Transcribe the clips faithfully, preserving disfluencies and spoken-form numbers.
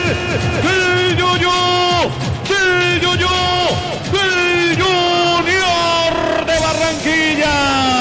¡El Yuyu! ¡El Yuyu! ¡El Junior de Barranquilla!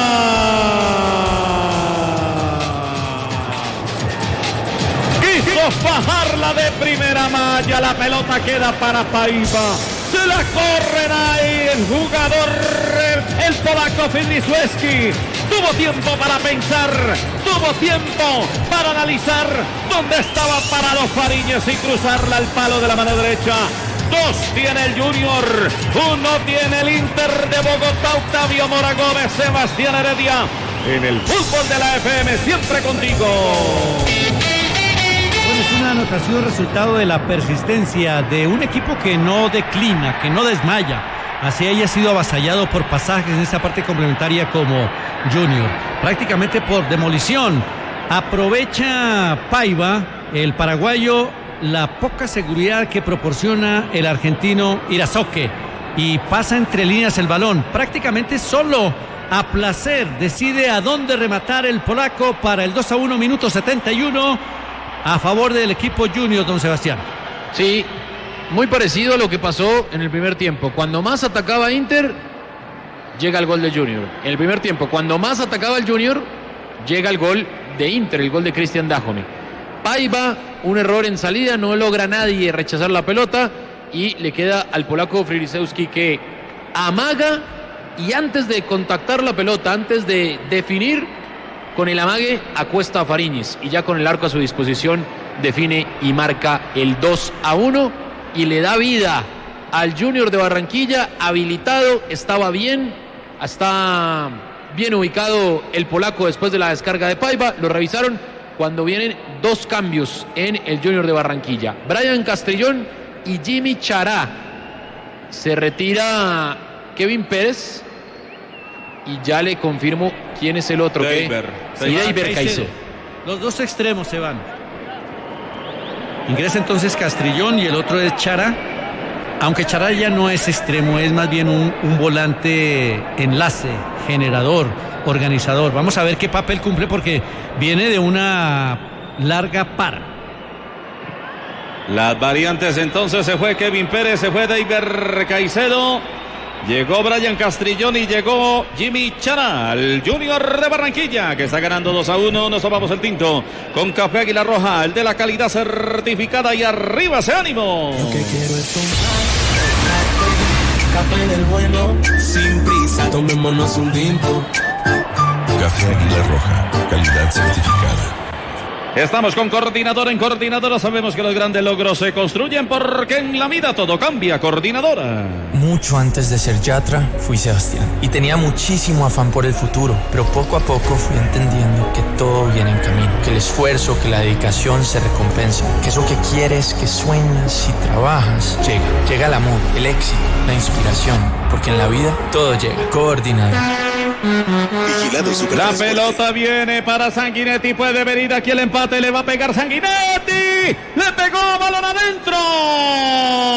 Quiso fajarla de primera malla, la pelota queda para Paiva. Se la corren ahí el jugador, el polaco Filiszewski. Tuvo tiempo para pensar, tuvo tiempo para analizar dónde estaba parado Fariñez y cruzarla al palo de la mano derecha. Dos tiene el Junior, uno tiene el Inter de Bogotá. Octavio Mora Gómez, Sebastián Heredia, en el fútbol de la F M, siempre contigo. Es una anotación resultado de la persistencia de un equipo que no declina, que no desmaya. Así haya sido avasallado por pasajes en esa parte complementaria como Junior, prácticamente por demolición. Aprovecha Paiva, el paraguayo, la poca seguridad que proporciona el argentino Irazoque y pasa entre líneas el balón, prácticamente solo, a placer, decide a dónde rematar el polaco para el dos a uno, minuto setenta y uno, a favor del equipo Junior, don Sebastián. Sí, muy parecido a lo que pasó en el primer tiempo. Cuando más atacaba Inter, llega el gol de Junior. En el primer tiempo, cuando más atacaba el Junior, llega el gol de Inter, el gol de Cristian Dajome. Paiva, un error en salida, no logra nadie rechazar la pelota y le queda al polaco Filiszewski que amaga y antes de contactar la pelota, antes de definir, con el amague acuesta a Fariñez y ya con el arco a su disposición define y marca el dos a uno y le da vida al Junior de Barranquilla, habilitado, estaba bien, está bien ubicado el polaco después de la descarga de Paiva, lo revisaron cuando vienen dos cambios en el Junior de Barranquilla. Brian Castrillón y Jimmy Chará. Se retira Kevin Pérez y ya le confirmo quién es el otro. Deiber. Que... Y Deiber Caicedo. Los dos extremos se van. Ingresa entonces Castrillón y el otro es Chará. Aunque Chará ya no es extremo, es más bien un, un volante enlace, generador, organizador. Vamos a ver qué papel cumple porque viene de una larga par. Las variantes entonces: se fue Kevin Pérez, se fue Deiber Caicedo, llegó Brian Castrillón y llegó Jimmy Chará, el Junior de Barranquilla, que está ganando dos a uno. Nos tomamos el tinto con Café Águila Roja, el de la calidad certificada, y arriba ese ánimo. Lo que quiero es un café, café del bueno, sin prisa, tomémonos un tinto. Café Águila Roja, calidad certificada. Estamos con Coordinadora. En Coordinadora sabemos que los grandes logros se construyen porque en la vida todo cambia. Coordinadora. Mucho antes de ser Yatra, fui Sebastián y tenía muchísimo afán por el futuro, pero poco a poco fui entendiendo que todo viene en camino, que el esfuerzo, que la dedicación se recompensa, que eso que quieres, que sueñas y trabajas, llega. Llega el amor, el éxito, la inspiración, porque en la vida todo llega. Coordinador. La pelota viene para Sanguinetti, puede venir aquí el empate, le va a pegar Sanguinetti, le pegó, balón adentro.